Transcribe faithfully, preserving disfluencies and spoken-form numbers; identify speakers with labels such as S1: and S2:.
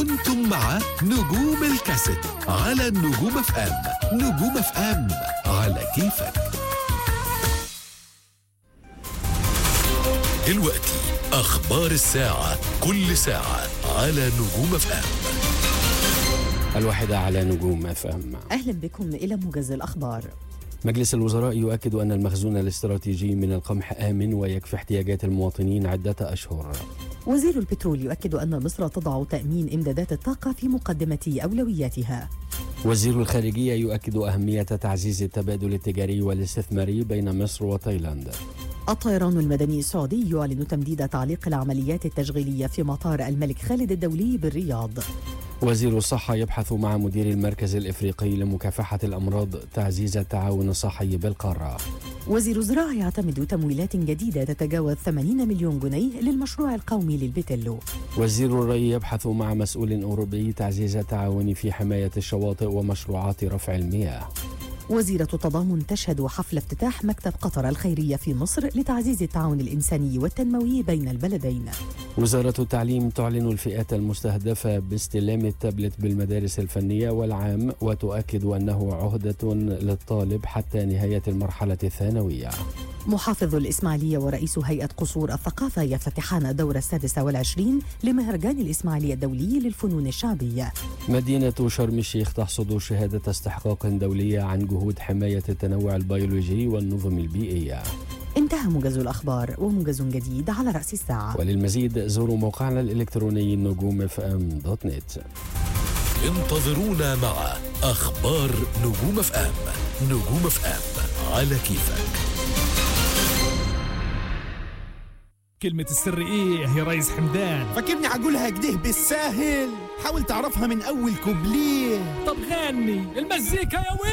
S1: كنتم مع نجوم الكاسيت على النجوم اف ام. نجوم اف ام على كيفك. دلوقتي أخبار الساعة، كل ساعة على نجوم اف ام.
S2: الواحدة على نجوم اف ام.
S3: أهلا بكم إلى موجز الأخبار.
S2: مجلس الوزراء يؤكد أن المخزون الاستراتيجي من القمح آمن ويكفي احتياجات المواطنين عدة أشهر.
S3: وزير البترول يؤكد أن مصر تضع تأمين إمدادات الطاقة في مقدمة أولوياتها.
S2: وزير الخارجية يؤكد أهمية تعزيز التبادل التجاري والاستثماري بين مصر وتايلاند.
S3: الطيران المدني السعودي يعلن تمديد تعليق العمليات التشغيلية في مطار الملك خالد الدولي بالرياض.
S2: وزير الصحة يبحث مع مدير المركز الإفريقي لمكافحة الأمراض تعزيز التعاون الصحي بالقارة.
S3: وزير الزراعة يعتمد تمويلات جديدة تتجاوز ثمانين مليون جنيه للمشروع القومي للبتلو.
S2: وزير الري يبحث مع مسؤول أوروبي تعزيز التعاون في حماية الشواطئ ومشروعات رفع المياه.
S3: وزيرة التضامن تشهد حفل افتتاح مكتب قطر الخيرية في مصر لتعزيز التعاون الإنساني والتنموي بين البلدين.
S2: وزارة التعليم تعلن الفئات المستهدفة باستلام التابلت بالمدارس الفنية والعام، وتؤكد أنه عهدة للطالب حتى نهاية المرحلة الثانوية.
S3: محافظ الإسماعيلية ورئيس هيئة قصور الثقافة يفتتحان الدورة السادسة والعشرين لمهرجان الإسماعيلية الدولي للفنون الشعبية.
S2: مدينة شرم الشيخ تحصد شهادة استحقاق دولية عن جهود حماية التنوع البيولوجي والنظم البيئية.
S3: انتهى موجز الأخبار، وموجز جديد على رأس الساعة.
S2: وللمزيد زوروا موقعنا الإلكتروني نجوم اف ام دوت نت.
S1: انتظرونا مع أخبار نجوم اف ام. نجوم اف ام على كيفك.
S4: كلمة السر ايه يا ريس حمدان؟
S5: فاكرني هقولها كده بالساهل؟ حاول تعرفها من اول كوبليه.
S4: طب غني المزيكا يا ويل.